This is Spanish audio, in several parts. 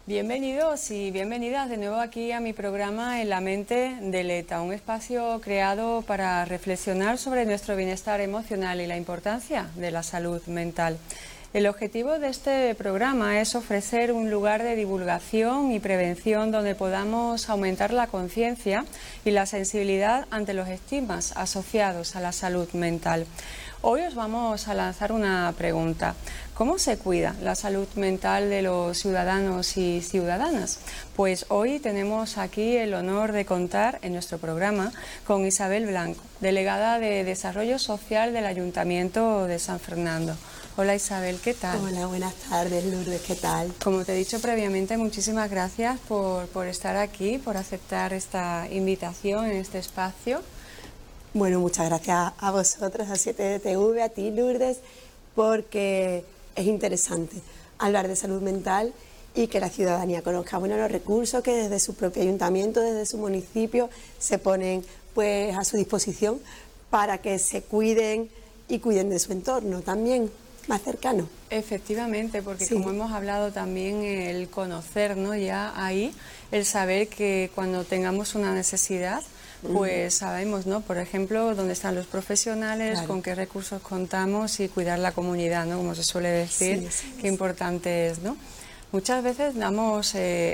Bienvenidos y bienvenidas de nuevo aquí a mi programa En la mente del ETA, un espacio creado para reflexionar sobre nuestro bienestar emocional y la importancia de la salud mental. El objetivo de este programa es ofrecer un lugar de divulgación y prevención donde podamos aumentar la conciencia y la sensibilidad ante los estigmas asociados a la salud mental. Hoy os vamos a lanzar una pregunta. ¿Cómo se cuida la salud mental de los ciudadanos y ciudadanas? Pues hoy tenemos aquí el honor de contar en nuestro programa con Isabel Blanco, delegada de Desarrollo Social del Ayuntamiento de San Fernando. Hola Isabel, ¿qué tal? Hola, buenas tardes Lourdes, ¿qué tal? Como te he dicho previamente, muchísimas gracias por estar aquí, por aceptar esta invitación en este espacio. Bueno, muchas gracias a vosotros, a 7TV, a ti Lourdes, porque es interesante hablar de salud mental y que la ciudadanía conozca los recursos que desde su propio ayuntamiento, desde su municipio, se ponen pues a su disposición para que se cuiden y cuiden de su entorno también más cercano. Efectivamente, porque Sí. como hemos hablado también, el conocer, ¿no? Ya ahí, el saber que cuando tengamos una necesidad, pues sabemos, ¿no? Por ejemplo, dónde están los profesionales, Claro. con qué recursos contamos y cuidar la comunidad, ¿no? Como se suele decir, Sí, qué importante es, ¿no? Muchas veces damos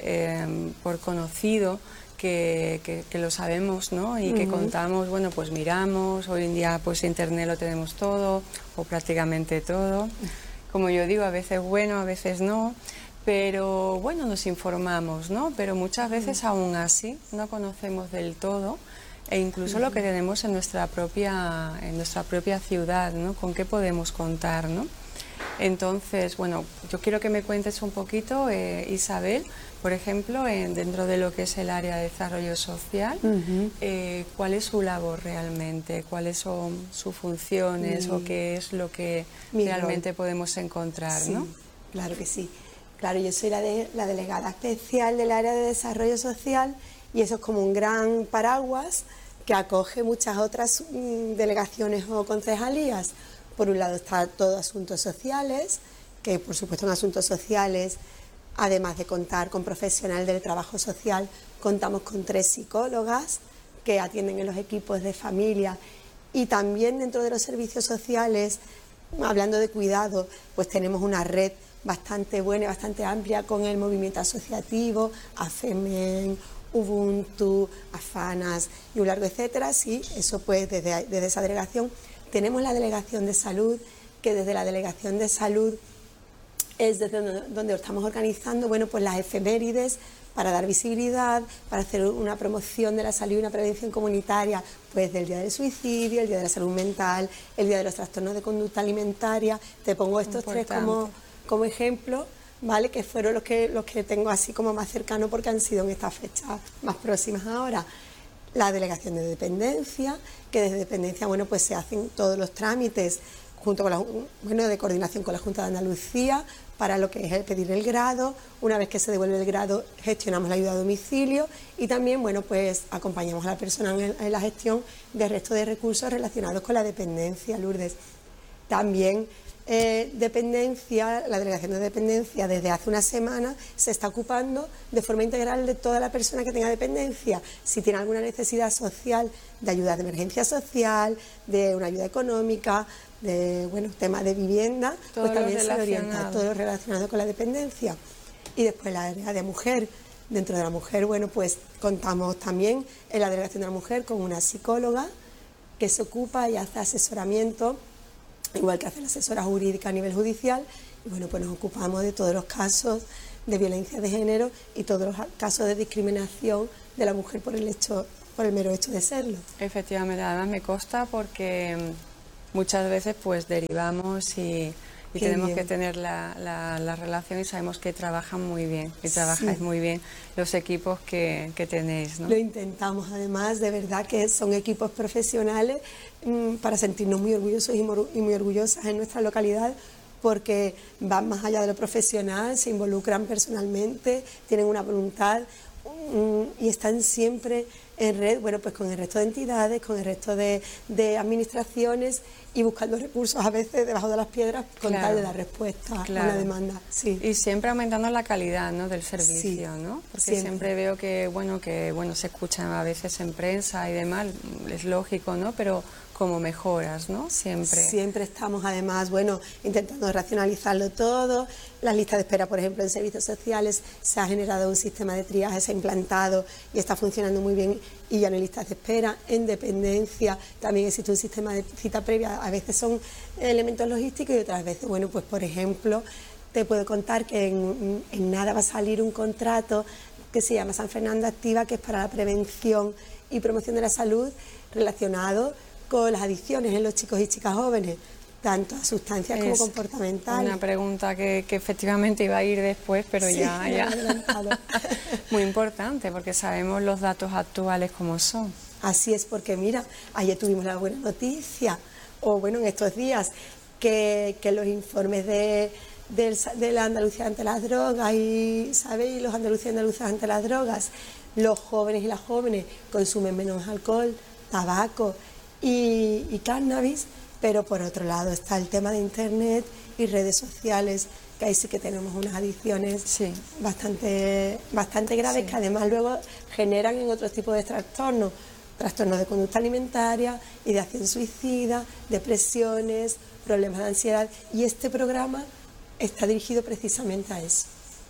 por conocido que lo sabemos, ¿no? Y que contamos, bueno, pues miramos, hoy en día pues internet lo tenemos todo, o prácticamente todo. Como yo digo, a veces bueno, a veces no. Pero bueno, nos informamos, ¿no? Pero muchas veces aún así no conocemos del todo e incluso lo que tenemos en nuestra propia ciudad, ¿no? Con qué podemos contar, ¿no? Entonces, bueno, yo quiero que me cuentes un poquito, Isabel, por ejemplo, dentro de lo que es el área de desarrollo social, ¿cuál es su labor realmente? ¿Cuáles son sus funciones o qué es lo que realmente podemos encontrar, Sí, ¿no? claro que sí. Claro, yo soy la delegada especial del área de desarrollo social y eso es como un gran paraguas que acoge muchas otras delegaciones o concejalías. Por un lado está todo asuntos sociales, que por supuesto en asuntos sociales, además de contar con profesional del trabajo social, contamos con 3 psicólogas que atienden en los equipos de familia y también dentro de los servicios sociales, hablando de cuidado, pues tenemos una red bastante buena y bastante amplia con el movimiento asociativo, AFEMEN, Ubuntu, AFANAS y un largo etcétera. Sí, eso pues desde esa delegación. Tenemos la delegación de salud, que desde la delegación de salud es desde donde estamos organizando, bueno, pues las efemérides para dar visibilidad, para hacer una promoción de la salud y una prevención comunitaria, pues del Día del Suicidio, el Día de la Salud Mental, el Día de los Trastornos de Conducta Alimentaria. Te pongo estos 3 como ejemplo, ¿vale? Que fueron los que tengo así como más cercano porque han sido en estas fechas más próximas ahora. La delegación de dependencia, que desde dependencia, bueno, pues se hacen todos los trámites junto con de coordinación con la Junta de Andalucía para lo que es el pedir el grado. Una vez que se devuelve el grado, gestionamos la ayuda a domicilio y también, bueno, pues acompañamos a la persona en la gestión del resto de recursos relacionados con la dependencia, Lourdes. También dependencia, la delegación de dependencia desde hace una semana se está ocupando de forma integral de toda la persona que tenga dependencia. Si tiene alguna necesidad social, de ayuda de emergencia social, de una ayuda económica, de temas de vivienda, pues también se orienta todo lo relacionado con la dependencia. Y después la área de mujer. Dentro de la mujer, bueno, pues contamos también en la delegación de la mujer con una psicóloga que se ocupa y hace asesoramiento, igual que hace la asesora jurídica a nivel judicial, y bueno, pues nos ocupamos de todos los casos de violencia de género y todos los casos de discriminación de la mujer por el mero hecho de serlo. Efectivamente, además me consta porque muchas veces pues derivamos y tenemos que tener la relación y sabemos que trabajan muy bien y trabajáis muy bien los equipos que tenéis, ¿no? Lo intentamos, además, de verdad que son equipos profesionales para sentirnos muy orgullosos y muy orgullosas en nuestra localidad, porque van más allá de lo profesional, se involucran personalmente, tienen una voluntad y están siempre en red, bueno, pues con el resto de entidades, con el resto de administraciones y buscando recursos a veces debajo de las piedras con tal de dar respuesta a la demanda. Sí. Y siempre aumentando la calidad, ¿no?, del servicio, sí, ¿no? Porque siempre veo que se escuchan a veces en prensa y demás, es lógico, ¿no? Pero como mejoras, ¿no? Siempre estamos, además, intentando racionalizarlo todo. Las listas de espera, por ejemplo, en servicios sociales se ha generado un sistema de triaje, se ha implantado y está funcionando muy bien y ya no hay listas de espera. En dependencia también existe un sistema de cita previa, a veces son elementos logísticos y otras veces, pues por ejemplo, te puedo contar que en nada va a salir un contrato que se llama San Fernando Activa, que es para la prevención y promoción de la salud relacionado con las adicciones en los chicos y chicas jóvenes, tanto a sustancias como comportamentales. Una pregunta que efectivamente iba a ir después, pero sí, ya. Muy importante, porque sabemos los datos actuales como son. Así es, porque mira, ayer tuvimos la buena noticia, en estos días, que los informes de la Andalucía ante las drogas y los andaluces y andaluzas ante las drogas, los jóvenes y las jóvenes consumen menos alcohol, tabaco y cannabis, pero por otro lado está el tema de internet y redes sociales, que ahí sí que tenemos unas adicciones bastante graves, que además luego generan en otros tipos de trastornos de conducta alimentaria, ideación suicida, depresiones, problemas de ansiedad, y este programa está dirigido precisamente a eso.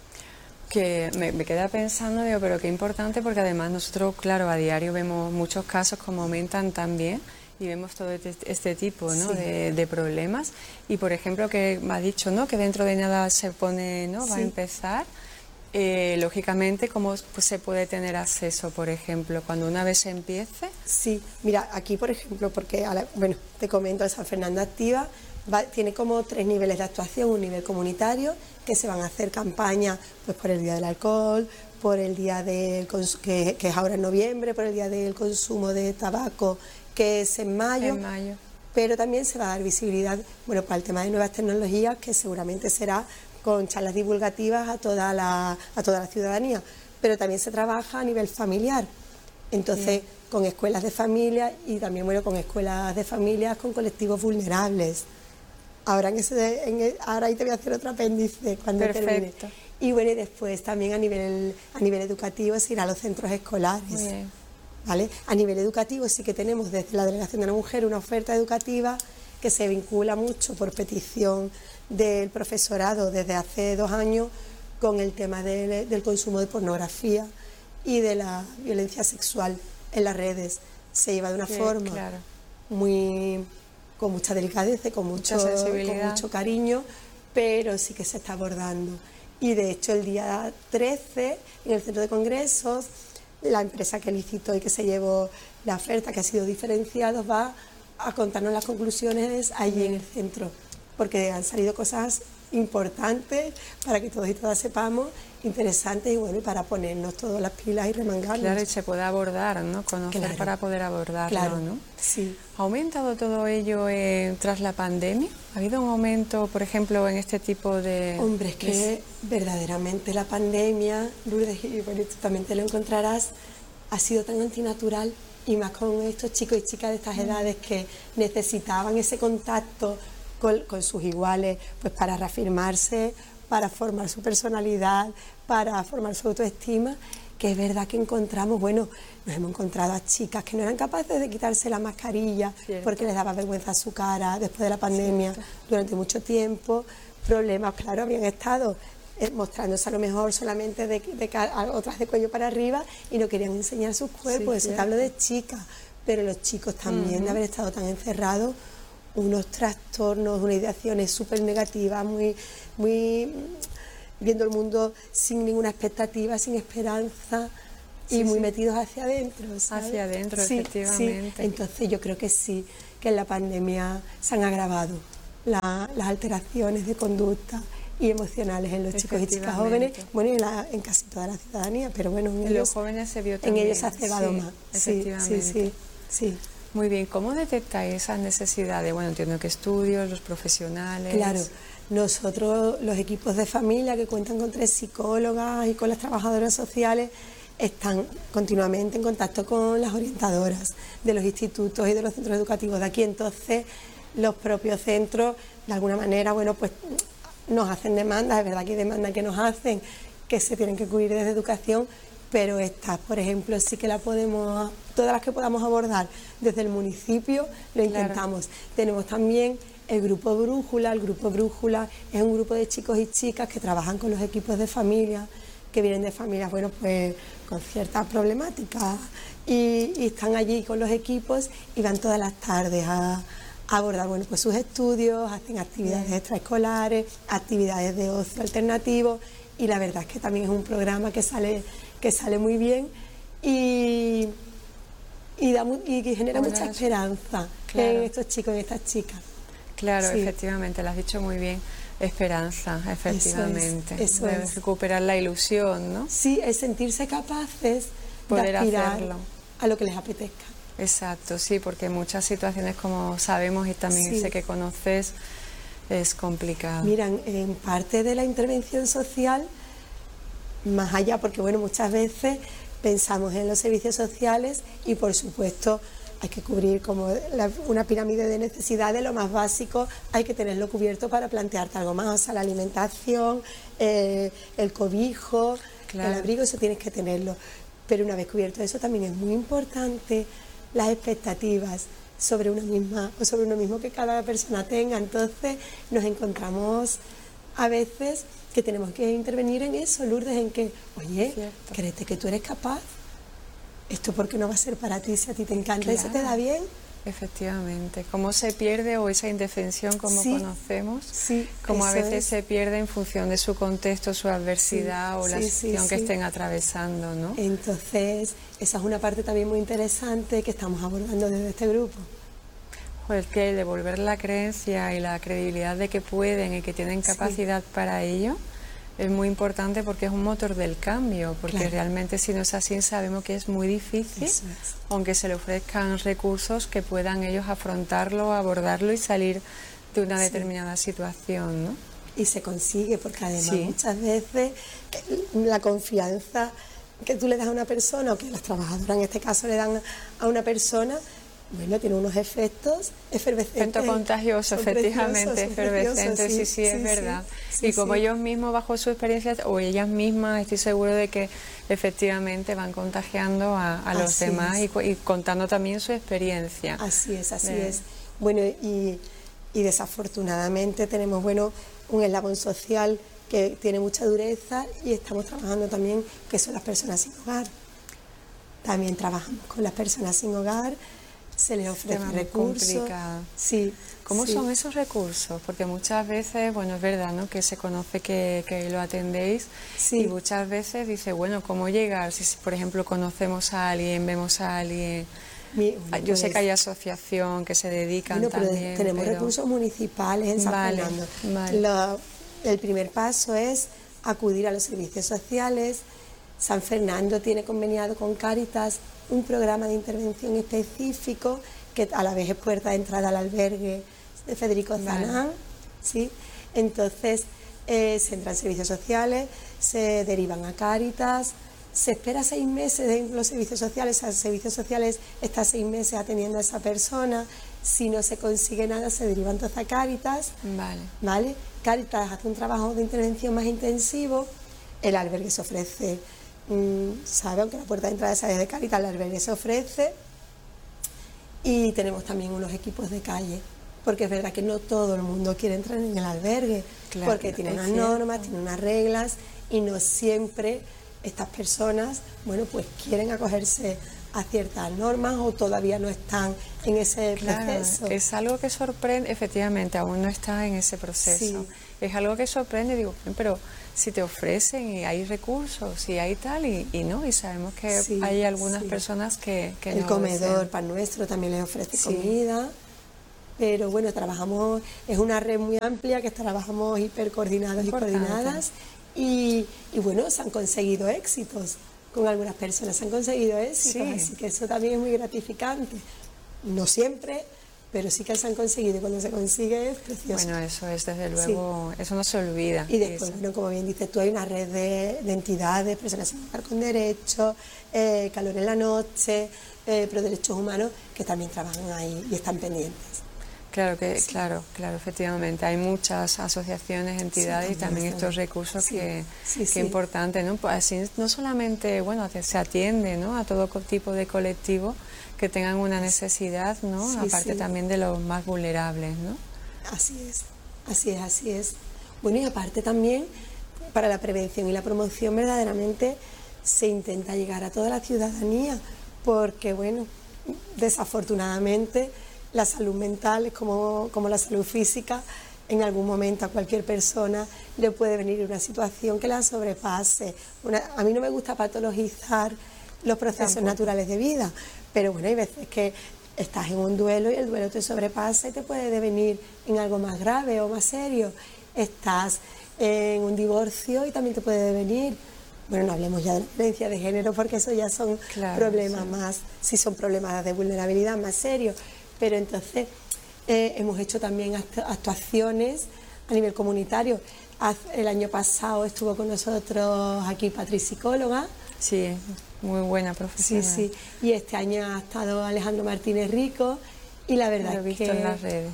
Que me queda pensando, pero qué importante, porque además nosotros, claro, a diario vemos muchos casos como aumentan también y vemos todo este tipo, ¿no?, de problemas. Y por ejemplo, que me ha dicho, ¿no?, que dentro de nada se pone, ¿no?, va a empezar. Lógicamente, ¿cómo se puede tener acceso, por ejemplo, cuando una vez se empiece? Sí, mira, aquí por ejemplo, porque te comento, el San Fernando Activa tiene como 3 niveles de actuación: un nivel comunitario, que se van a hacer campañas pues por el Día del Alcohol, por el día que es ahora en noviembre, por el Día del Consumo de Tabaco, que es en mayo. Pero también se va a dar visibilidad para el tema de nuevas tecnologías, que seguramente será con charlas divulgativas a toda la ciudadanía, pero también se trabaja a nivel familiar, entonces con escuelas de familia y también con escuelas de familias con colectivos vulnerables. Ahora ahí te voy a hacer otro apéndice cuando termine. Y después también a nivel educativo es ir a los centros escolares. ¿Vale? A nivel educativo sí que tenemos desde la Delegación de la Mujer una oferta educativa que se vincula mucho por petición del profesorado desde hace 2 años con el tema del consumo de pornografía y de la violencia sexual en las redes. Se lleva de una forma con mucha delicadeza, con mucho cariño, pero sí que se está abordando. Y de hecho el día 13 en el Centro de Congresos, la empresa que licitó y que se llevó la oferta, que ha sido diferenciado, va a contarnos las conclusiones allí en el centro, porque han salido cosas importantes para que todos y todas sepamos, interesantes y para ponernos todas las pilas y remangarnos. Claro, y se puede abordar, ¿no? Conocer para poder abordarlo, ¿no? Sí. ¿Ha aumentado todo ello tras la pandemia? ¿Ha habido un aumento, por ejemplo, en este tipo de...? Hombre, es que verdaderamente la pandemia, Lourdes, y tú también te lo encontrarás, ha sido tan antinatural, y más con estos chicos y chicas de estas edades que necesitaban ese contacto con sus iguales, pues para reafirmarse, para formar su personalidad, para formar su autoestima, que es verdad que nos hemos encontrado a chicas que no eran capaces de quitarse la mascarilla porque les daba vergüenza su cara después de la pandemia durante mucho tiempo. Problemas, claro, habían estado mostrándose a lo mejor solamente otras de cuello para arriba y no querían enseñar sus cuerpos. Eso te hablo de chicas, pero los chicos también, de haber estado tan encerrados, unos trastornos, unas ideaciones súper negativas, muy viendo el mundo sin ninguna expectativa, sin esperanza y muy metidos hacia adentro, ¿sabes? Hacia adentro, efectivamente. Sí. Entonces yo creo que sí, que en la pandemia se han agravado las alteraciones de conducta y emocionales en los chicos y chicas jóvenes, y en casi toda la ciudadanía, pero en los jóvenes se vio también. En ellos se ha cebado más. Efectivamente. Sí. Muy bien, ¿cómo detectáis esas necesidades? Entiendo que estudios, los profesionales... Claro, nosotros, los equipos de familia que cuentan con 3 psicólogas y con las trabajadoras sociales, están continuamente en contacto con las orientadoras de los institutos y de los centros educativos de aquí. Entonces, los propios centros, de alguna manera, bueno, pues nos hacen demandas, es verdad que hay demandas que nos hacen, que se tienen que cubrir desde educación, pero estas, por ejemplo, sí que las podemos, todas las que podamos abordar desde el municipio, lo intentamos. Claro. Tenemos también el Grupo Brújula. El Grupo Brújula es un grupo de chicos y chicas que trabajan con los equipos de familia, que vienen de familias, bueno, pues con ciertas problemáticas, y están allí con los equipos y van todas las tardes a abordar, bueno, pues sus estudios, hacen actividades extraescolares, actividades de ocio alternativo, y la verdad es que también es un programa que sale muy bien y genera mucha esperanza en estos chicos y estas chicas. Claro, sí. Efectivamente, lo has dicho muy bien. Esperanza, efectivamente. Eso es. Recuperar la ilusión, ¿no? Sí, es sentirse capaces poder de aspirar hacerlo a lo que les apetezca. Exacto, sí, porque en muchas situaciones, como sabemos y también sé que conoces, es complicado. Mira, en parte de la intervención social, más allá, porque bueno, muchas veces pensamos en los servicios sociales y por supuesto hay que cubrir como una pirámide de necesidades, lo más básico hay que tenerlo cubierto para plantearte algo más, o sea, la alimentación, el cobijo, el abrigo, eso tienes que tenerlo. Pero una vez cubierto eso, también es muy importante las expectativas sobre una misma o sobre uno mismo que cada persona tenga. Entonces nos encontramos a veces que tenemos que intervenir en eso, Lourdes, en que, oye, créete que tú eres capaz. ¿Esto por qué no va a ser para ti si a ti te encanta y se te da bien? Efectivamente. ¿Cómo se pierde o esa indefensión como conocemos? Sí, como a veces se pierde en función de su contexto, su adversidad o la situación que estén atravesando, ¿no? Entonces, esa es una parte también muy interesante que estamos abordando desde este grupo. Pues que devolver la creencia y la credibilidad de que pueden y que tienen capacidad para ello es muy importante, porque es un motor del cambio, porque realmente si no es así sabemos que es muy difícil, aunque se le ofrezcan recursos que puedan ellos afrontarlo, abordarlo y salir de una determinada situación, ¿no? Y se consigue, porque además muchas veces la confianza que tú le das a una persona, o que las trabajadoras en este caso le dan a una persona, bueno, tiene unos efectos efervescentes. Efecto contagioso, efectivamente, efervescente, sí, es verdad. Y como ellos mismos, bajo su experiencia, o ellas mismas, estoy seguro de que efectivamente van contagiando a los demás y contando también su experiencia. Así es. Bueno, y desafortunadamente tenemos, bueno, un eslabón social que tiene mucha dureza, y estamos trabajando también, que son las personas sin hogar. También trabajamos con las personas sin hogar. Se les ofrece recursos. Sí. ¿Cómo son esos recursos? Porque muchas veces, bueno, es verdad, ¿no?, que se conoce que lo atendéis, y muchas veces dice, bueno, ¿cómo llegar? Si, por ejemplo, conocemos a alguien, vemos a alguien. Yo sé que hay asociación que se dedican también. Tenemos recursos municipales en San Fernando. El primer paso es acudir a los servicios sociales. San Fernando tiene conveniado con Cáritas un programa de intervención específico que a la vez es puerta de entrada al albergue de Federico Zanán, ¿sí? Entonces se entran servicios sociales, se derivan a Cáritas, se espera 6 meses en los servicios sociales, a servicios sociales está 6 meses atendiendo a esa persona. Si no se consigue nada, se deriva entonces a Cáritas. ¿Vale? Cáritas hace un trabajo de intervención más intensivo, el albergue se ofrece. Saben que la puerta de entrada es de Cáritas, el albergue se ofrece, y tenemos también unos equipos de calle, porque es verdad que no todo el mundo quiere entrar en el albergue, porque tiene unas normas, tiene unas reglas, y no siempre estas personas, bueno, pues quieren acogerse a ciertas normas o todavía no están en ese proceso. Es algo que sorprende, efectivamente, aún no está en ese proceso. Es algo que sorprende, digo, pero si te ofrecen y hay recursos y hay tal, y no, y sabemos que hay algunas personas que no. El comedor Pan Nuestro también les ofrece comida, pero bueno, trabajamos, es una red muy amplia que trabajamos hipercoordinados y coordinadas, y bueno, se han conseguido éxitos con algunas personas, se han conseguido éxitos, así que eso también es muy gratificante. No siempre, pero sí que se han conseguido, y cuando se consigue es precioso. Bueno, eso es, desde luego, eso no se olvida. Y después, bueno, como bien dices tú, hay una red de entidades, personas sin hogar con derechos, Calor en la Noche, Pro Derechos Humanos, que también trabajan ahí y están pendientes. Claro, efectivamente. Hay muchas asociaciones, entidades y también estos recursos que es importante, ¿no? Pues así no solamente, bueno, se atiende, ¿no?, a todo tipo de colectivos que tengan una necesidad, ¿no? Aparte también de los más vulnerables, ¿no? Así es. Bueno, y aparte también, para la prevención y la promoción verdaderamente se intenta llegar a toda la ciudadanía, porque, bueno, desafortunadamente la salud mental es como la salud física. En algún momento a cualquier persona le puede venir una situación que la sobrepase. A mí no me gusta patologizar los procesos naturales de vida, pero bueno, hay veces que estás en un duelo y el duelo te sobrepasa y te puede devenir en algo más grave o más serio. Estás en un divorcio y también te puede devenir. Bueno, no hablemos ya de la violencia de género, porque eso ya son problemas más, si son problemas de vulnerabilidad más serios. Pero entonces hemos hecho también actuaciones a nivel comunitario. El año pasado estuvo con nosotros aquí Patri, psicóloga. Sí, muy buena profesional. Sí. Y este año ha estado Alejandro Martínez Rico, y la verdad Lo he visto es que en las redes.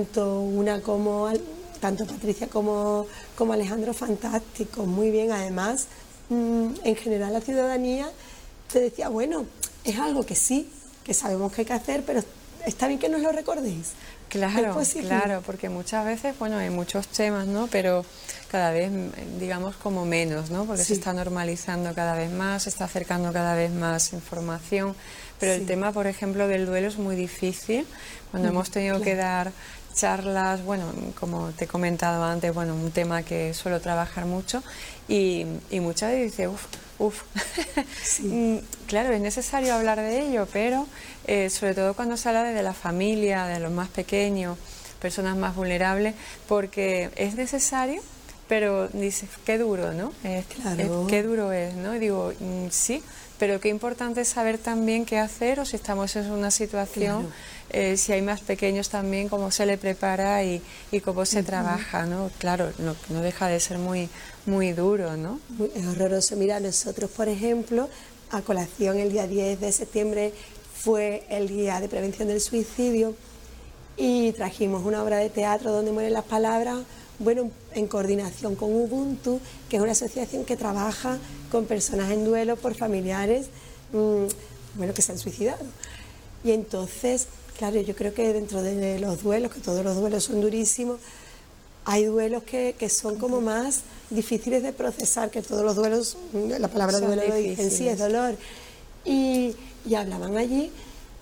tanto Patricia como Alejandro, fantástico, muy bien. Además, en general la ciudadanía te decía, bueno, es algo que sí, que sabemos que hay que hacer, pero está bien que nos lo recordéis. Claro, porque muchas veces, bueno, hay muchos temas, ¿no? Pero cada vez, digamos, como menos, ¿no? Porque se está normalizando cada vez más, se está acercando cada vez más información. Pero el tema, por ejemplo, del duelo es muy difícil. Cuando hemos tenido que dar charlas, bueno, como te he comentado antes, bueno, un tema que suelo trabajar mucho, y muchas veces dice, claro, es necesario hablar de ello, pero sobre todo cuando se habla de la familia, de los más pequeños, personas más vulnerables, porque es necesario, pero dices, qué duro, ¿no? Qué duro es, ¿no? Y digo, sí, pero qué importante es saber también qué hacer, o si estamos en una situación, si hay más pequeños también, cómo se le prepara y cómo se trabaja, ¿no? Claro, no deja de ser muy duro, ¿no? Es horroroso. Mira, nosotros, por ejemplo, a colación el día 10 de septiembre fue el día de prevención del suicidio, y trajimos una obra de teatro donde mueren las palabras, bueno, en coordinación con Ubuntu, que es una asociación que trabaja con personas en duelo por familiares, bueno, que se han suicidado. Y entonces, claro, yo creo que dentro de los duelos, que todos los duelos son durísimos, hay duelos que son como más difíciles de procesar, que todos los duelos, la palabra son duelo en sí es dolor. Y hablaban allí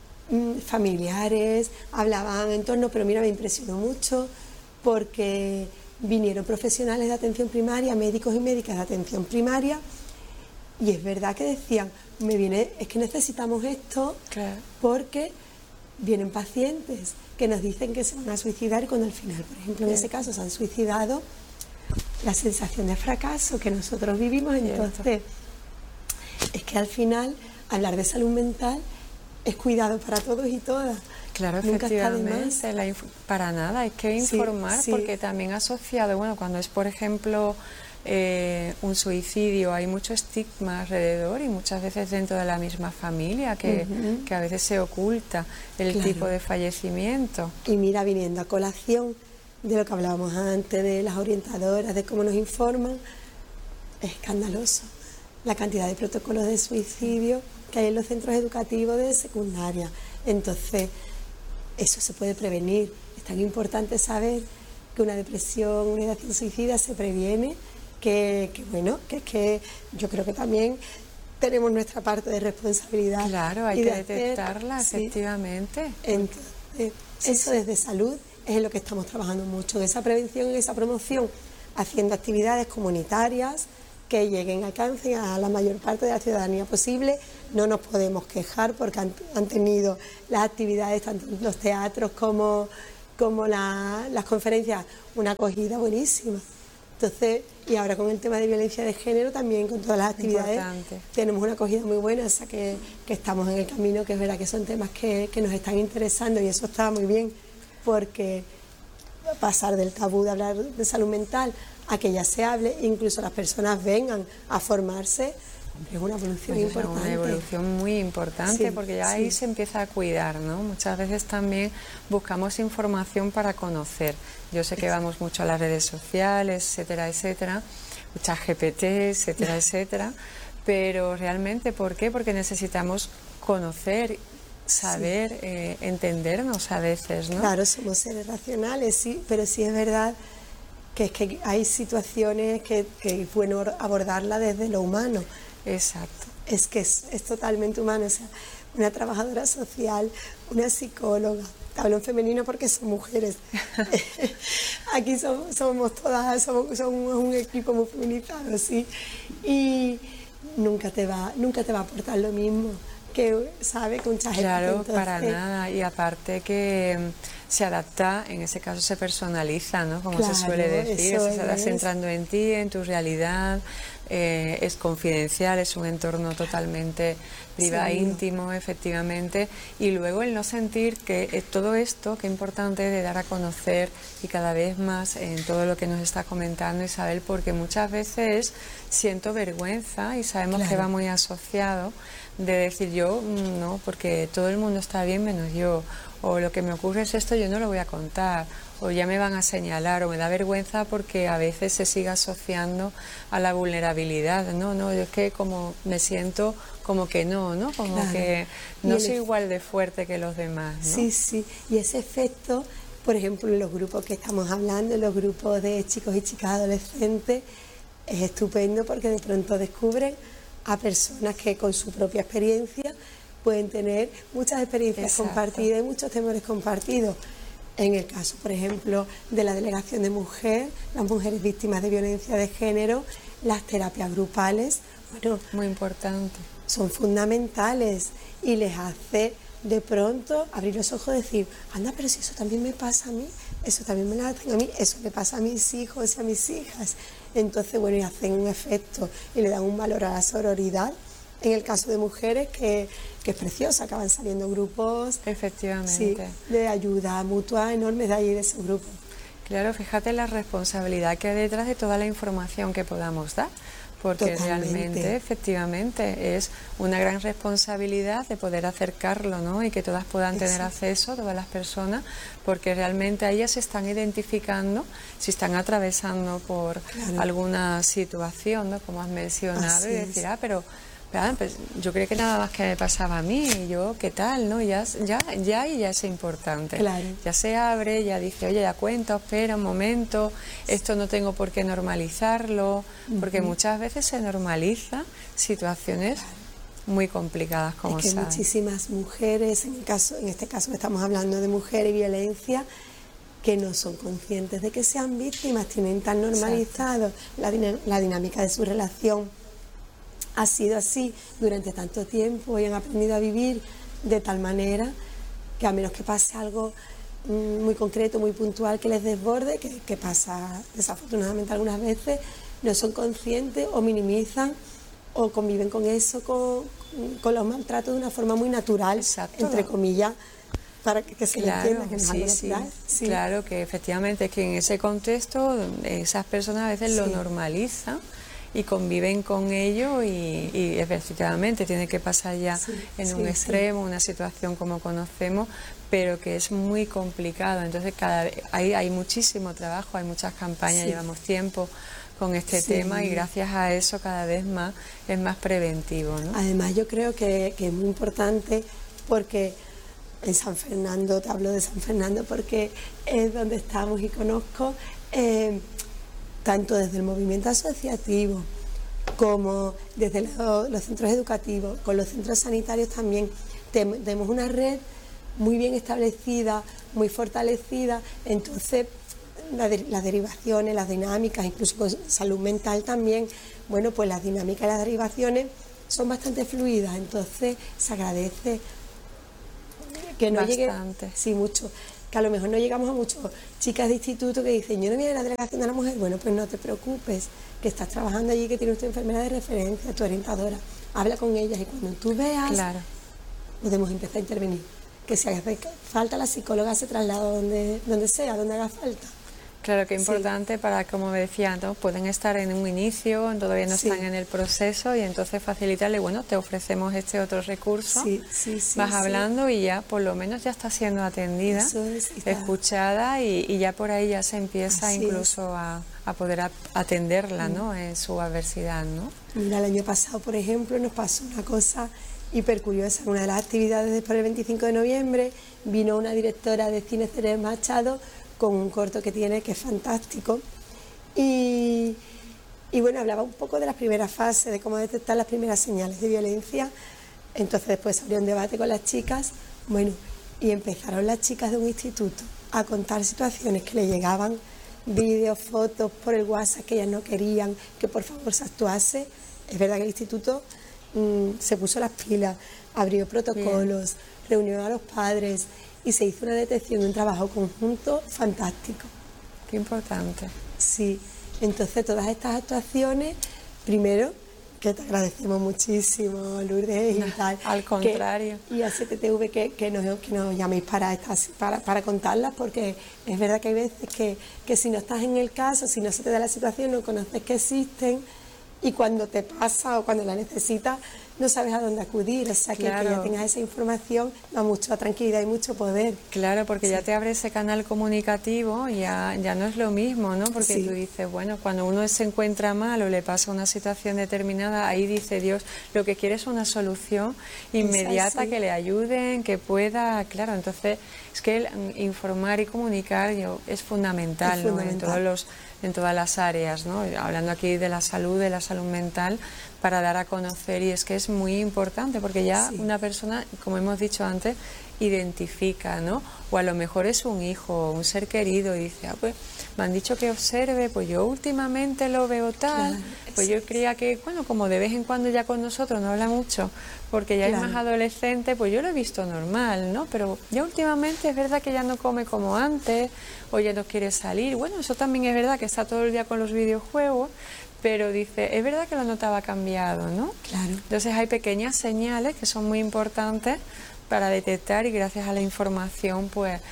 familiares, hablaban en torno, pero mira, me impresionó mucho porque vinieron profesionales de atención primaria, médicos y médicas de atención primaria, y es verdad que decían, es que necesitamos esto, porque vienen pacientes que nos dicen que se van a suicidar, y cuando al final, por ejemplo, en ese caso se han suicidado, la sensación de fracaso que nosotros vivimos. Entonces, es que al final hablar de salud mental es cuidado para todos y todas. Claro, nunca efectivamente, para nada, hay que informar, porque también asociado, bueno, cuando es, por ejemplo, un suicidio, hay mucho estigma alrededor, y muchas veces dentro de la misma familia que a veces se oculta el tipo de fallecimiento. Y mira, viniendo a colación de lo que hablábamos antes, de las orientadoras, de cómo nos informan, es escandaloso la cantidad de protocolos de suicidio que hay en los centros educativos de secundaria. Entonces, eso se puede prevenir. Es tan importante saber que una depresión, una ideación suicida se previene, que es que yo creo que también tenemos nuestra parte de responsabilidad. Claro, hay que detectarla, efectivamente. Entonces, eso desde salud es en lo que estamos trabajando mucho, en esa prevención y esa promoción, haciendo actividades comunitarias que lleguen, alcancen a la mayor parte de la ciudadanía posible. No nos podemos quejar porque han tenido las actividades, tanto los teatros como las conferencias, una acogida buenísima. Entonces, y ahora con el tema de violencia de género también, con todas las actividades, tenemos una acogida muy buena, o sea que estamos en el camino, que es verdad que son temas que nos están interesando, y eso está muy bien, porque pasar del tabú de hablar de salud mental a que ya se hable, incluso las personas vengan a formarse, Es una evolución Pues importante. una evolución muy importante, Sí, porque ya sí. ahí se empieza a cuidar, ¿no? Muchas veces también buscamos información para conocer. Yo sé que vamos mucho a las redes sociales, etcétera, etcétera, ChatGPT, etcétera, etcétera, pero realmente, ¿por qué? Porque necesitamos conocer, saber, entendernos a veces, ¿no? Claro, somos seres racionales, sí, pero sí es verdad que es que hay situaciones que es bueno abordarla desde lo humano. Exacto. Es que es totalmente humano, o sea, una trabajadora social, una psicóloga, hablo en femenino porque son mujeres. Aquí somos todas, somos un equipo muy feminizado, sí, y nunca te va a aportar lo mismo que sabe que un ChatGPT. Claro, Entonces, para nada. Y aparte que se adapta, en ese caso se personaliza, ¿no? Como se suele claro, decir, eso se está es. centrando en ti, en tu realidad, es confidencial, es un entorno totalmente privado, Seguro. íntimo, efectivamente. Y luego el no sentir que todo esto, que importante de dar a conocer y cada vez más en todo lo que nos está comentando Isabel, porque muchas veces siento vergüenza y sabemos que Claro. va muy asociado de decir yo no, porque todo el mundo está bien menos yo, o lo que me ocurre es esto, yo no lo voy a contar, o ya me van a señalar, o me da vergüenza porque a veces se sigue asociando a la vulnerabilidad. No, yo es que como me siento como que no, como Claro. que Y no el soy ef- igual de fuerte que los demás, ¿no? Sí, sí, y ese efecto, por ejemplo, en los grupos que estamos hablando, en los grupos de chicos y chicas adolescentes, es estupendo porque de pronto descubren a personas que con su propia experiencia pueden tener muchas experiencias Exacto. compartidas y muchos temores compartidos. En el caso, por ejemplo, de la delegación de mujer, las mujeres víctimas de violencia de género, las terapias grupales, bueno, Muy importante. son fundamentales y les hace de pronto abrir los ojos y decir, anda, pero si eso también me pasa a mí, eso también me lo hacen a mí, eso le pasa a mis hijos y a mis hijas. Entonces, bueno, y hacen un efecto y le dan un valor a la sororidad. En el caso de mujeres, que es preciosa, acaban saliendo grupos Efectivamente. sí, de ayuda mutua enormes de ahí de esos grupos. Claro, fíjate la responsabilidad que hay detrás de toda la información que podamos dar, porque Totalmente. realmente, efectivamente, es una gran responsabilidad de poder acercarlo, ¿no? Y que todas puedan tener Exacto. acceso, todas las personas, porque realmente ellas se están identificando si están atravesando por Claro. alguna situación, ¿no? Como has mencionado, Así y es. decir, pero pues yo creo que nada más que me pasaba a mí, y yo, ¿qué tal? ¿No? Ya es importante. Claro. Ya se abre, ya dice, oye, ya cuenta, espera un momento, esto no tengo por qué normalizarlo, porque muchas veces se normaliza situaciones muy complicadas, como Es que hay sabes. muchísimas mujeres, en este caso que estamos hablando de mujer y violencia, que no son conscientes de que sean víctimas, tienen tan normalizado la dinámica de su relación. Ha sido así durante tanto tiempo y han aprendido a vivir de tal manera que a menos que pase algo muy concreto, muy puntual que les desborde, que pasa desafortunadamente algunas veces, no son conscientes o minimizan o conviven con eso, con los maltratos de una forma muy natural, Exacto. entre comillas, para que se le entienda que no es algo natural. Sí. Claro, que efectivamente es que en ese contexto esas personas a veces lo Sí. normalizan y conviven con ello y efectivamente tiene que pasar ya Sí, en un sí, extremo, una situación como conocemos, pero que es muy complicado. Entonces hay muchísimo trabajo, hay muchas campañas, Sí. llevamos tiempo con este Sí. tema y gracias a eso cada vez más es más preventivo, ¿no? Además, yo creo que es muy importante porque en San Fernando, te hablo de San Fernando porque es donde estamos y conozco, tanto desde el movimiento asociativo como desde los centros educativos, con los centros sanitarios también, tenemos una red muy bien establecida, muy fortalecida, entonces las derivaciones, las dinámicas, incluso con salud mental también, bueno, pues las dinámicas y las derivaciones son bastante fluidas, entonces se agradece que no llegue, Bastante. sí, mucho, que a lo mejor no llegamos a muchas chicas de instituto que dicen, yo no voy a la delegación de la mujer, bueno, pues no te preocupes, que estás trabajando allí, que tienes tu enfermera de referencia, tu orientadora, habla con ellas y cuando tú veas, Claro. podemos empezar a intervenir. Que si hace falta la psicóloga se traslada donde sea, donde haga falta. Claro, que Sí. importante para, como me decía, ¿no? Pueden estar en un inicio, todavía no Sí. están en el proceso y entonces facilitarle, bueno, te ofrecemos este otro recurso, Sí, sí, sí, vas sí. hablando y ya por lo menos ya está siendo atendida, Eso es, está. escuchada y ya por ahí ya se empieza Así incluso a poder atenderla, ¿no? En su adversidad, ¿no? Mira, el año pasado, por ejemplo, nos pasó una cosa hiper curiosa. En una de las actividades después del 25 de noviembre vino una directora de cine, Ceres Machado, con un corto que tiene que es fantástico. Y bueno, hablaba un poco de las primeras fases, de cómo detectar las primeras señales de violencia. Entonces después abrió un debate con las chicas, bueno, y empezaron las chicas de un instituto a contar situaciones que le llegaban, vídeos, fotos por el WhatsApp que ellas no querían que por favor se actuase. Es verdad que el instituto se puso las pilas, abrió protocolos, reunió a los padres y se hizo una detección, un trabajo conjunto fantástico. Qué importante. Sí, entonces todas estas actuaciones, primero, que te agradecemos muchísimo, Lourdes, y tal. Al contrario. Y a CTTV que nos llaméis para contarlas, porque es verdad que hay veces que si no estás en el caso, si no se te da la situación, no conoces que existen, y cuando te pasa o cuando la necesitas, no sabes a dónde acudir. O sea, que ya tengas esa información da mucha tranquilidad y mucho poder. Claro, porque ya te abre ese canal comunicativo, ya no es lo mismo, ¿no? Porque Sí. tú dices, bueno, cuando uno se encuentra mal o le pasa una situación determinada, ahí dice Dios, lo que quiere es una solución inmediata, que le ayuden, que pueda, claro, entonces es que informar y comunicar es fundamental, Es ¿no? fundamental. En todas las áreas, ¿no? Hablando aquí de la salud mental, para dar a conocer, y es que es muy importante porque ya Sí. una persona, como hemos dicho antes, identifica, ¿no? O a lo mejor es un hijo, un ser querido y dice, pues me han dicho que observe, pues yo últimamente lo veo tal, Claro, pues yo creía que, bueno, como de vez en cuando ya con nosotros no habla mucho, porque ya Claro. es más adolescente, pues yo lo he visto normal, ¿no? Pero ya últimamente es verdad que ya no come como antes, o ya no quiere salir. Bueno, eso también es verdad, que está todo el día con los videojuegos, pero dice, es verdad que lo notaba cambiado, ¿no? Claro. Entonces hay pequeñas señales que son muy importantes para detectar, y gracias a la información pues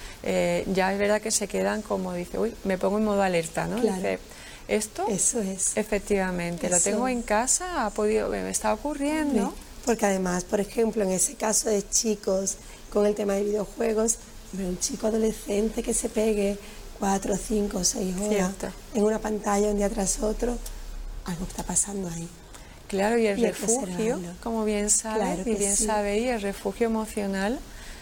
ya es verdad que se quedan como dice, uy, me pongo en modo alerta, ¿no? Claro. Dice, esto Eso es. efectivamente lo Eso tengo en es. casa, me está ocurriendo. Porque además, por ejemplo, en ese caso de chicos con el tema de videojuegos, un chico adolescente que se pegue 4, 5, 6 horas Cierto. en una pantalla un día tras otro, algo está pasando ahí. Claro, y el Y hay que refugio, observarlo. como bien sabes, Claro y que bien sí. sabéis, el refugio emocional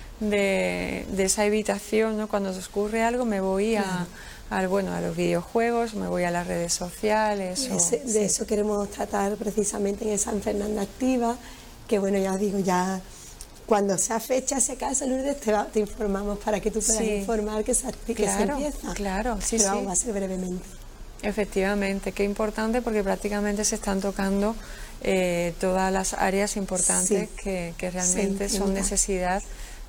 de esa evitación, ¿no? Cuando os ocurre algo me voy a los videojuegos, me voy a las redes sociales. De eso queremos tratar precisamente en esa San Fernando Activa, que bueno, ya os digo, ya cuando sea fecha, si acaso, Lourdes, te informamos para que tú puedas informar que se empieza. Claro, sí, Pero sí. vamos, va a ser brevemente. Efectivamente, qué importante, porque prácticamente se están tocando todas las áreas importantes que realmente son necesidad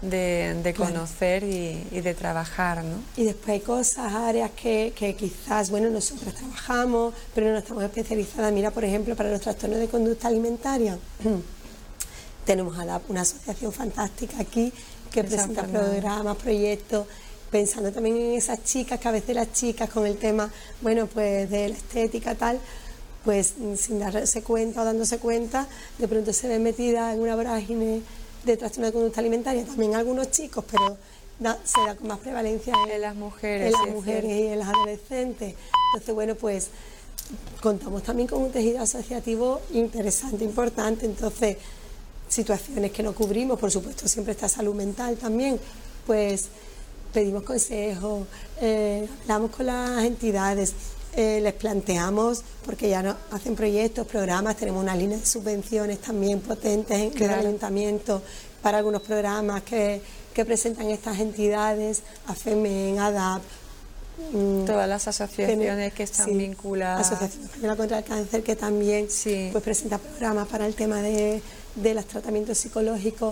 de conocer y de trabajar, ¿no? Y después hay cosas, áreas que quizás, bueno, nosotros trabajamos, pero no estamos especializadas. Mira, por ejemplo, para los trastornos de conducta alimentaria, tenemos ADAP, una asociación fantástica aquí que presenta programas, proyectos, pensando también en esas chicas, que a veces las chicas con el tema, bueno, pues de la estética tal, pues sin darse cuenta o dándose cuenta, de pronto se ven metidas en una vorágine de trastorno de conducta alimentaria. También algunos chicos, pero se da con más prevalencia en las mujeres, en las mujeres y en las adolescentes. Entonces, bueno, pues contamos también con un tejido asociativo interesante, importante. Entonces, situaciones que no cubrimos, por supuesto, siempre está salud mental también, pues pedimos consejos, hablamos con las entidades, les planteamos, porque ya nos hacen proyectos, programas, tenemos una línea de subvenciones también potentes en el ayuntamiento para algunos programas que presentan estas entidades, AFEMEN, ADAP. Todas las asociaciones que están vinculadas. Asociación Española contra el Cáncer, que también pues presenta programas para el tema de los tratamientos psicológicos.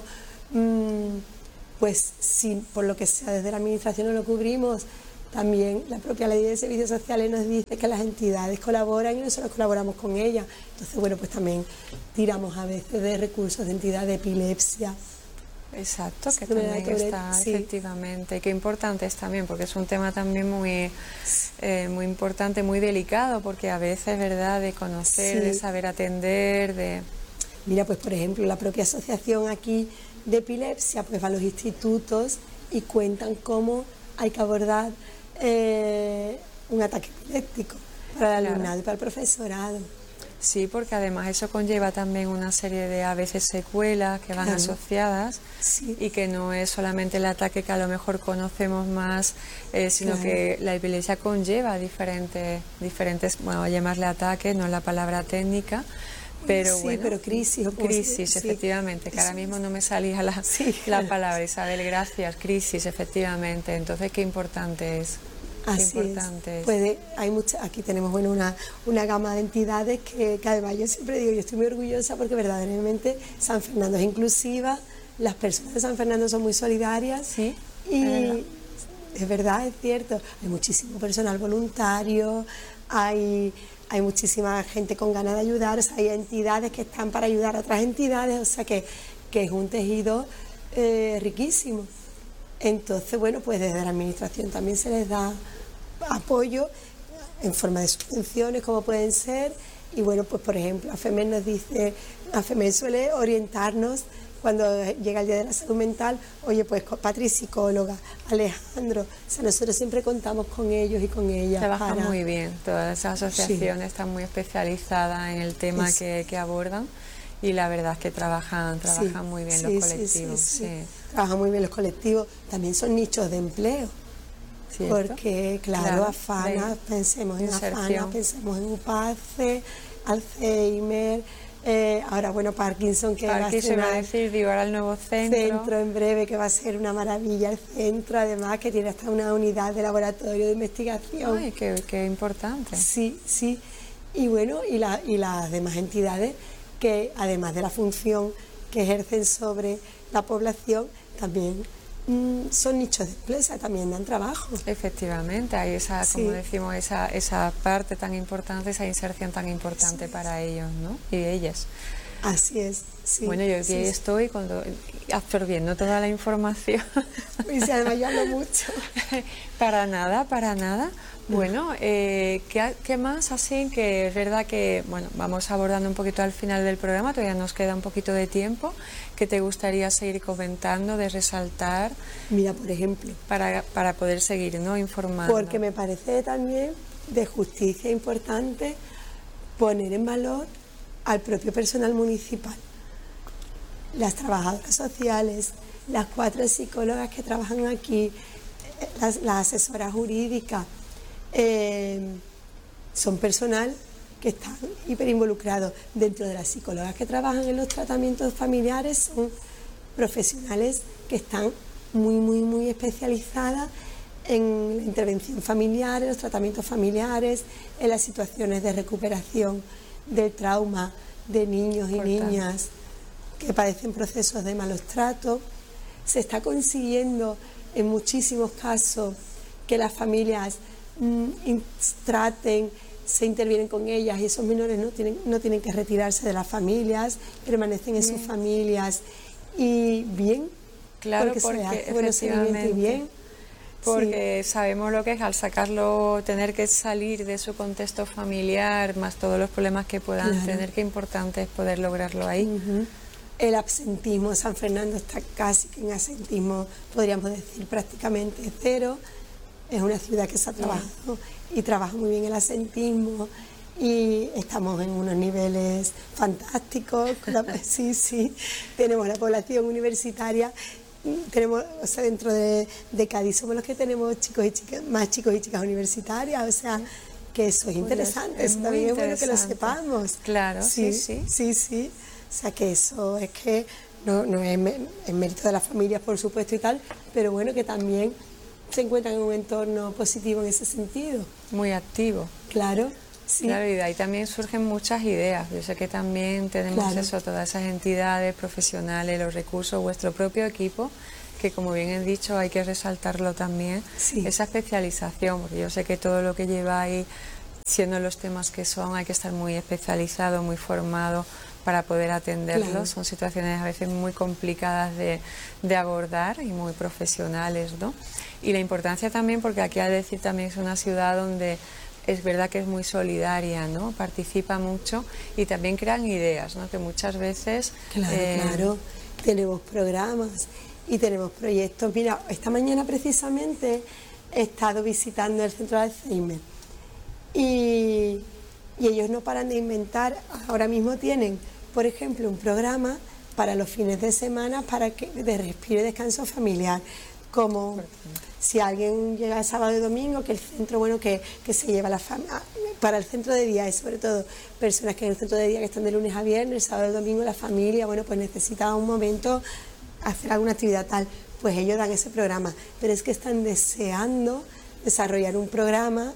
Pues si por lo que sea desde la administración no lo cubrimos, también la propia ley de servicios sociales nos dice que las entidades colaboran y nosotros colaboramos con ellas. Entonces, bueno, pues también tiramos a veces de recursos de entidades de epilepsia. Exacto, que síndrome de también Tourette, está, sí. efectivamente, y qué importante es también, porque es un tema también muy importante, muy delicado, porque a veces, ¿verdad?, de conocer, de Sí. saber atender, de... Mira, pues por ejemplo, la propia asociación aquí de epilepsia pues va a los institutos y cuentan cómo hay que abordar un ataque epiléptico para el Claro. alumnado y para el profesorado. Sí, porque además eso conlleva también una serie de a veces secuelas que van Claro. asociadas Sí. y que no es solamente el ataque que a lo mejor conocemos más, sino Claro. que la epilepsia conlleva diferentes, bueno, a llamarle ataque, no es la palabra técnica, pero sí, bueno, pero crisis, o como crisis, sí. efectivamente, que ahora mismo no me salía Sí, la claro. palabra, Isabel, gracias, crisis, efectivamente, entonces qué importante es. Así Importante es. Pues hay aquí tenemos bueno, una gama de entidades que además yo siempre digo, yo estoy muy orgullosa porque verdaderamente San Fernando es inclusiva, las personas de San Fernando son muy solidarias Sí, y es verdad, es cierto, hay muchísimo personal voluntario, hay muchísima gente con ganas de ayudar, o sea, hay entidades que están para ayudar a otras entidades, o sea que es un tejido riquísimo. Entonces, bueno, pues desde la administración también se les da apoyo en forma de subvenciones, como pueden ser, y bueno, pues por ejemplo, AFEMED nos dice, AFEMED suele orientarnos cuando llega el Día de la Salud Mental, oye, pues Patri, psicóloga, Alejandro, o sea, nosotros siempre contamos con ellos y con ellas. Trabajan muy bien, todas esas asociaciones Sí. están muy especializadas en el tema que abordan y la verdad es que trabajan Sí, muy bien sí, los colectivos. sí. Trabajan muy bien los colectivos, también son nichos de empleo. ¿Cierto? Porque, claro, AFANA, pensemos en AFANA, pensemos en UPACE, Alzheimer, ahora, bueno, Parkinson, que va a ser va a decir, digo, ahora el nuevo centro en breve, que va a ser una maravilla el centro, además que tiene hasta una unidad de laboratorio de investigación. Ay, qué importante. Sí, sí. Y bueno, y las demás entidades que, además de la función que ejercen sobre la población, también son nichos de empleo, o sea, también dan trabajo. Efectivamente, hay esa, como decimos, esa parte tan importante, esa inserción tan importante para ellos, ¿no? Y ellas. Así es, sí. Bueno, yo aquí estoy absorbiendo toda la información. Y si además yo hablo mucho. Para nada, para nada. Bueno, ¿qué más? Así que es verdad que, bueno, vamos abordando un poquito al final del programa, todavía nos queda un poquito de tiempo. ¿Qué te gustaría seguir comentando, de resaltar? Mira, por ejemplo. Para poder seguir, ¿no?, informando. Porque me parece también de justicia importante poner en valor al propio personal municipal. Las trabajadoras sociales, las 4 psicólogas que trabajan aquí, las asesoras jurídicas, son personal que están hiper involucrados. Dentro de las psicólogas que trabajan en los tratamientos familiares son profesionales que están muy especializadas en la intervención familiar, en los tratamientos familiares, en las situaciones de recuperación del trauma de niños y niñas que padecen procesos de malos tratos. Se está consiguiendo en muchísimos casos que las familias traten, se intervienen con ellas y esos menores no tienen que retirarse de las familias, permanecen en sus familias y bien, claro, porque se les hace buen seguimiento y bien. Porque sabemos lo que es al sacarlo, tener que salir de su contexto familiar, más todos los problemas que puedan tener, qué importante es poder lograrlo ahí. El absentismo, San Fernando está casi que en absentismo, podríamos decir prácticamente cero. Es una ciudad que se ha trabajado y trabaja muy bien el absentismo y estamos en unos niveles fantásticos. Sí, tenemos la población universitaria. Tenemos, o sea, dentro de Cádiz somos los que tenemos más chicos y chicas universitarias, o sea, que eso es interesante, eso también es bueno que lo sepamos. Claro, sí. O sea, que eso es que no es mérito de las familias, por supuesto, y tal, pero bueno, que también se encuentran en un entorno positivo en ese sentido. Muy activo. Claro. Sí. Claro, y de ahí también surgen muchas ideas. Yo sé que también tenemos todas esas entidades profesionales, los recursos, vuestro propio equipo, que como bien he dicho hay que resaltarlo también, esa especialización, porque yo sé que todo lo que lleváis, siendo los temas que son, hay que estar muy especializado, muy formado, para poder atenderlos. Claro. Son situaciones a veces muy complicadas de abordar y muy profesionales, ¿no? Y la importancia también, porque aquí al decir también es una ciudad donde es verdad que es muy solidaria, ¿no? Participa mucho y también crean ideas, ¿no? Que muchas veces... Claro, tenemos programas y tenemos proyectos. Mira, esta mañana precisamente he estado visitando el centro de Alzheimer y ellos no paran de inventar. Ahora mismo tienen, por ejemplo, un programa para los fines de semana de respiro y descanso familiar, como si alguien llega el sábado y domingo, que el centro, bueno, que se lleva la familia, para el centro de día, y sobre todo personas que en el centro de día que están de lunes a viernes, el sábado y domingo la familia, bueno, pues necesita un momento hacer alguna actividad tal, pues ellos dan ese programa, pero es que están deseando desarrollar un programa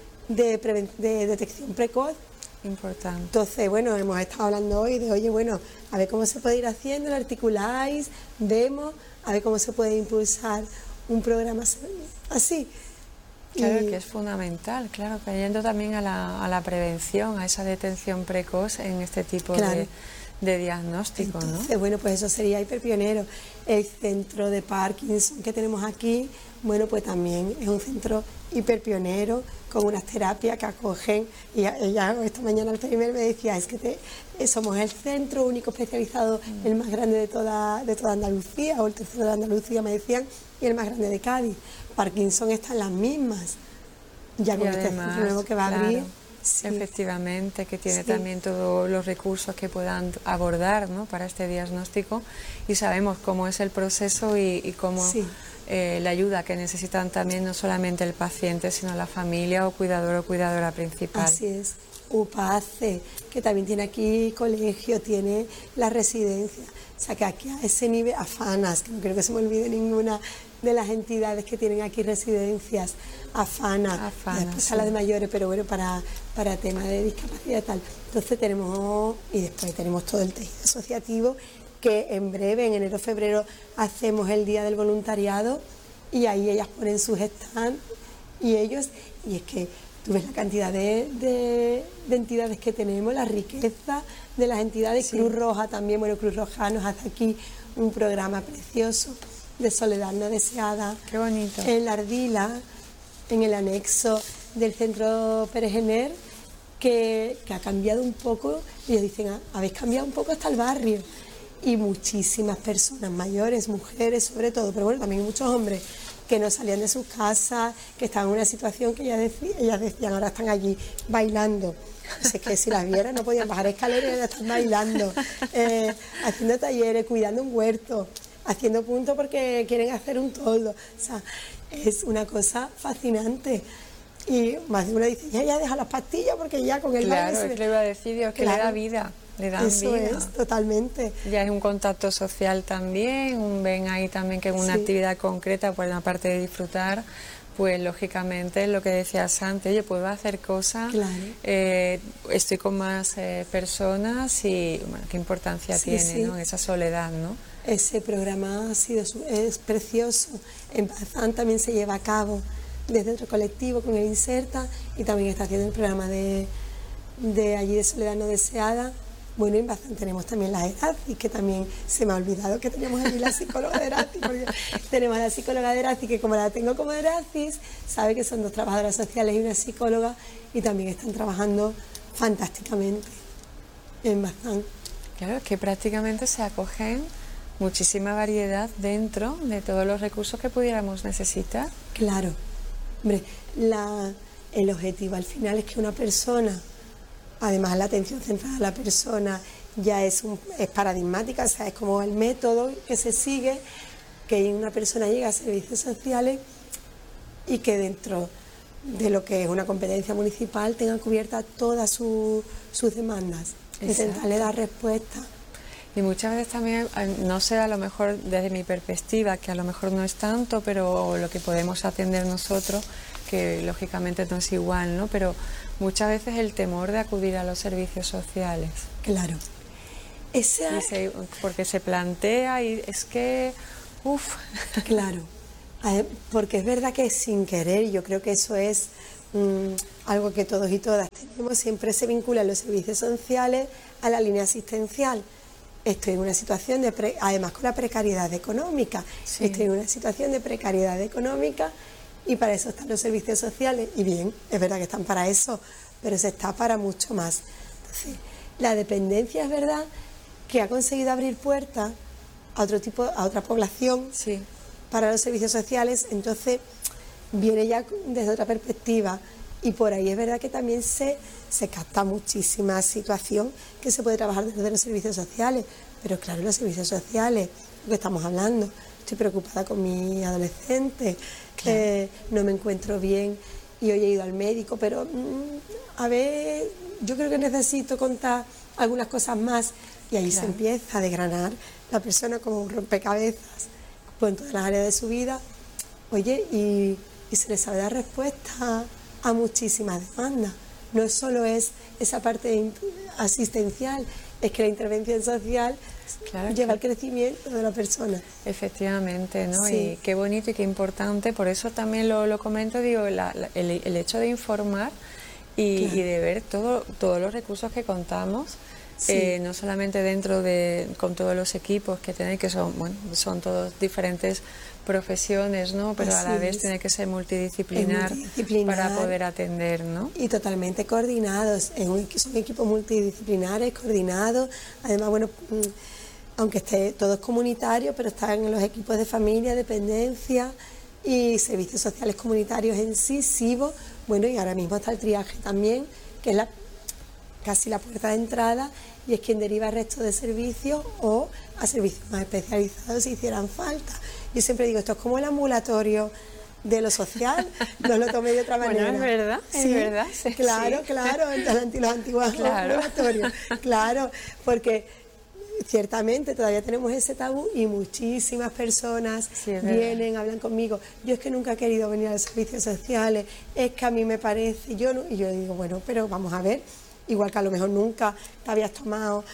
de detección precoz. Importante. Entonces, bueno, hemos estado hablando hoy de, oye, bueno, a ver cómo se puede ir haciendo, lo articuláis, vemos, a ver cómo se puede impulsar un programa así. Claro, que es fundamental, claro, cayendo también a la prevención, a esa detención precoz en este tipo de diagnóstico. Entonces, ¿no? bueno, pues eso sería hiperpionero. El centro de Parkinson que tenemos aquí, bueno, pues también es un centro hiperpionero con unas terapias que acogen, y ella esta mañana al primer me decía, es que somos el centro único especializado, el más grande de toda Andalucía, o el tercero de Andalucía me decían, y el más grande de Cádiz. Parkinson está en las mismas, ya con este centro nuevo que va a abrir. Sí. Efectivamente, que tiene también todos los recursos que puedan abordar, ¿no? Para este diagnóstico, y sabemos cómo es el proceso y cómo la ayuda que necesitan también no solamente el paciente, sino la familia o cuidador o cuidadora principal. Así es. UPACE, que también tiene aquí colegio, tiene la residencia, o sea que aquí a ese nivel, AFANAS, que no creo que se me olvide ninguna de las entidades que tienen aquí residencias, AFANA, después a la de mayores, pero bueno, para temas de discapacidad y tal. Entonces tenemos, y después tenemos todo el tejido asociativo, que en breve, en enero, febrero, hacemos el Día del Voluntariado, y ahí ellas ponen sus stands, y ellos, y es que tú ves la cantidad de entidades que tenemos, la riqueza de las entidades, Cruz Roja también, bueno, Cruz Roja nos hace aquí un programa precioso de soledad no deseada. Qué bonito. En la Ardila, en el anexo del centro Pérez Gener, que ha cambiado un poco, ellos dicen, habéis cambiado un poco hasta el barrio, y muchísimas personas mayores, mujeres sobre todo, pero bueno, también muchos hombres, que no salían de sus casas, que estaban en una situación que ellas decían, ahora están allí bailando. Es que si las vieran no podían bajar escaleras y ya están bailando, haciendo talleres, cuidando un huerto, haciendo puntos porque quieren hacer un toldo. O sea, es una cosa fascinante. Y más de uno dice, ya deja las pastillas porque ya con el baile... Claro, es que le iba a decir, Dios, que le da vida. Le dan eso vida. Es, totalmente. Ya es un contacto social también, ven ahí también que en una actividad concreta, pues aparte de disfrutar, pues lógicamente lo que decías antes, oye, puedo hacer cosas, estoy con más personas y bueno, qué importancia tiene, ¿no? Esa soledad, ¿no? Ese programa es precioso. En Bazán también se lleva a cabo desde otro colectivo con el Inserta, y también está haciendo el programa de allí de soledad no deseada. Bueno, en Bazán tenemos también la ERACI, que también se me ha olvidado que teníamos allí la psicóloga de ERACI, porque tenemos a la psicóloga de ERACI, que como la tengo como de ERACI, sabe que son 2 trabajadoras sociales y una psicóloga, y también están trabajando fantásticamente en Bazán. Claro, es que prácticamente se acogen muchísima variedad dentro de todos los recursos que pudiéramos necesitar. Claro, hombre, el objetivo al final es que una persona, además la atención centrada a la persona ya es paradigmática, o sea, es como el método que se sigue, que una persona llega a servicios sociales y que dentro de lo que es una competencia municipal tenga cubiertas todas sus demandas, intentarle dar respuesta. Y muchas veces también, no sé, a lo mejor desde mi perspectiva, que a lo mejor no es tanto, pero lo que podemos atender nosotros, que lógicamente no es igual, ¿no? Pero muchas veces el temor de acudir a los servicios sociales. Claro. Porque se plantea y es que, Claro, porque es verdad que sin querer, yo creo que eso es algo que todos y todas tenemos, siempre se vinculan los servicios sociales a la línea asistencial. Estoy en una situación de, además con la precariedad económica, sí. Estoy en una situación de precariedad económica y para eso están los servicios sociales. Y bien, es verdad que están para eso, pero se está para mucho más. Entonces, la dependencia es verdad que ha conseguido abrir puertas a otro tipo, a otra población, sí. para los servicios sociales, entonces viene ya desde otra perspectiva. Y por ahí es verdad que también se capta muchísima situación que se puede trabajar desde los servicios sociales. Pero claro, los servicios sociales, lo que estamos hablando, estoy preocupada con mi adolescente, claro. No me encuentro bien y hoy he ido al médico, pero a ver, yo creo que necesito contar algunas cosas más. Y ahí claro. Se empieza a desgranar la persona como un rompecabezas, pues en todas las áreas de su vida. Oye, y se le sabe dar respuesta a muchísimas demandas. No solo es esa parte asistencial, es que la intervención social claro, lleva al crecimiento de la persona. Efectivamente, ¿no? Sí. Y qué bonito y qué importante, por eso también lo comento, digo, el hecho de informar y, claro. Y de ver todos los recursos que contamos, sí. No solamente dentro con todos los equipos que tienen, que son todos diferentes profesiones, ¿no? Pero así a la vez tiene que ser multidisciplinar para poder atender, ¿no? Y totalmente coordinados, son equipos multidisciplinares, coordinados, además, bueno, aunque esté todo es comunitario, pero están en los equipos de familia, dependencia y servicios sociales comunitarios en sí, SIVO, bueno, y ahora mismo está el triaje también, que es casi la puerta de entrada y es quien deriva al resto de servicios o a servicios más especializados si hicieran falta. Yo siempre digo, esto es como el ambulatorio de lo social, no lo tomé de otra manera. Bueno, es verdad, sí, es verdad. Sí, claro, sí. Claro, los antiguos claro. ambulatorios, claro, porque ciertamente todavía tenemos ese tabú y muchísimas personas vienen, hablan conmigo. Yo es que nunca he querido venir a los servicios sociales, es que a mí me parece, y yo digo, bueno, pero vamos a ver, igual que a lo mejor nunca te habías tomado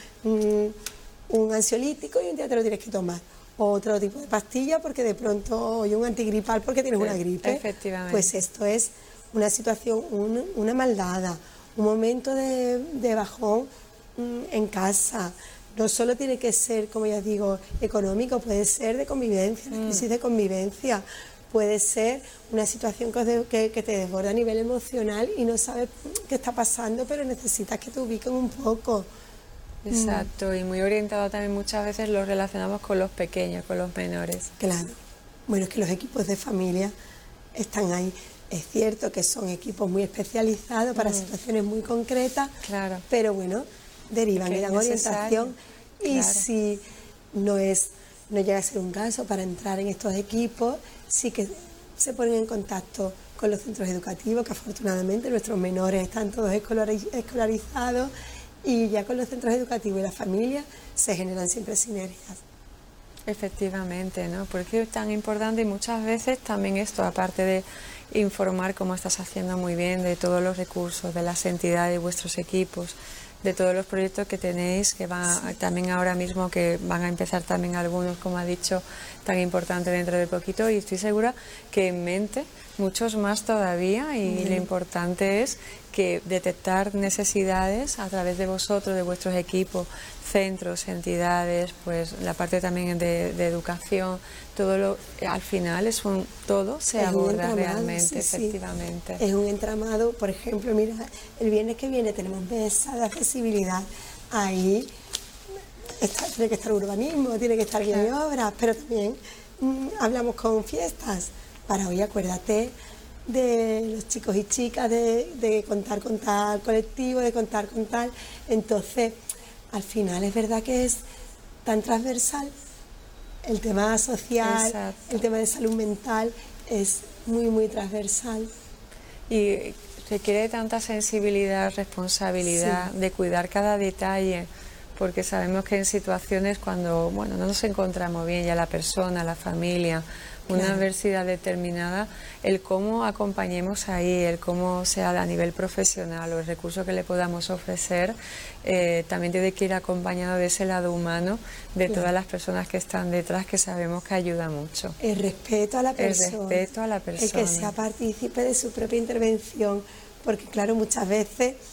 un ansiolítico y un día te lo tienes que tomar. O otro tipo de pastilla porque de pronto, oye, un antigripal porque tienes una gripe. Efectivamente. Pues esto es una situación, una maldada, un momento de bajón en casa. No solo tiene que ser, como ya digo, económico, puede ser de convivencia, una crisis de convivencia. Puede ser una situación que te desborda a nivel emocional y no sabes qué está pasando, pero necesitas que te ubiquen un poco. Exacto, y muy orientado también muchas veces lo relacionamos con los pequeños, con los menores. Claro, bueno, es que los equipos de familia están ahí. Es cierto que son equipos muy especializados para situaciones muy concretas, claro. Pero bueno, derivan y dan orientación. Y claro. Si no llega a ser un caso para entrar en estos equipos, sí que se ponen en contacto con los centros educativos, que afortunadamente nuestros menores están todos escolarizados, y ya con los centros educativos y las familias se generan siempre sinergias. Efectivamente, ¿no? Porque es tan importante y muchas veces también esto, aparte de informar como estás haciendo muy bien de todos los recursos, de las entidades, de vuestros equipos, de todos los proyectos que tenéis, que van también ahora mismo, que van a empezar también algunos, como ha dicho, tan importante dentro de poquito, y estoy segura que en mente muchos más todavía, y lo importante es que detectar necesidades a través de vosotros, de vuestros equipos, centros, entidades, pues la parte también de educación, al final todo se aborda realmente, efectivamente. Es un entramado, por ejemplo, mira, el viernes que viene tenemos mesa de accesibilidad, ahí tiene que estar urbanismo, tiene que estar guía de obras, pero también hablamos con fiestas, para hoy acuérdate de los chicos y chicas, de contar con tal colectivo, de contar con tal, entonces al final es verdad que es tan transversal, el tema social, exacto, el tema de salud mental es muy, muy transversal. Y requiere tanta sensibilidad, responsabilidad, de cuidar cada detalle, porque sabemos que en situaciones cuando, bueno, no nos encontramos bien, ya la persona, la familia, una adversidad determinada, el cómo acompañemos ahí, el cómo sea a nivel profesional o el recurso que le podamos ofrecer, también tiene que ir acompañado de ese lado humano de todas las personas que están detrás, que sabemos que ayuda mucho. El respeto a la persona. El respeto a la persona. El que sea partícipe de su propia intervención, porque claro, muchas veces